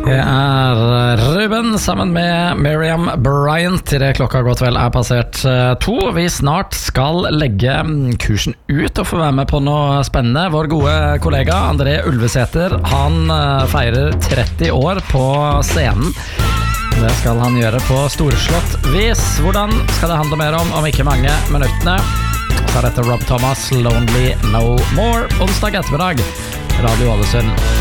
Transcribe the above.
Det Ruben sammen med Miriam Bryant. I det klokka godt vel passert 2. Vi snart skal legge kursen ut og få være med på noe spennende. Vår gode kollega André Ulvesæter, han feirer 30 år på scenen. Det skal han gjøre på storslått vis. Hvordan skal det handle mer om ikke mange minuttene. Så dette Rob Thomas, Lonely No More, onsdag ettermiddag, Radio Ålesund.